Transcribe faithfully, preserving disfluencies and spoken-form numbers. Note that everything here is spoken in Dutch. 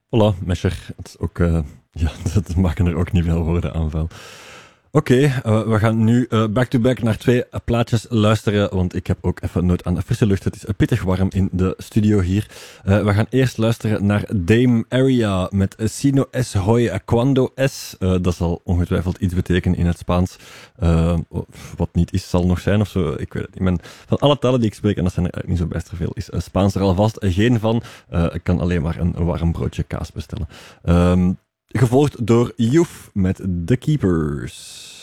Voilà, Mesher. Het is ook, uh, ja, dat maken er ook niet veel woorden aan vuil. Oké, okay, uh, we gaan nu uh, back-to-back naar twee uh, plaatjes luisteren, want ik heb ook even nood aan frisse lucht. Het is uh, pittig warm in de studio hier. Uh, we gaan eerst luisteren naar Dame Area met Sino es hoy cuando es. Uh, dat zal ongetwijfeld iets betekenen in het Spaans. Uh, wat niet is, zal nog zijn of zo. Ik weet het niet. Men, van alle talen die ik spreek, en dat zijn er eigenlijk niet zo best veel, is uh, Spaans er alvast geen van. Uh, ik kan alleen maar een warm broodje kaas bestellen. Um, Gevolgd door Youth met The Keepers.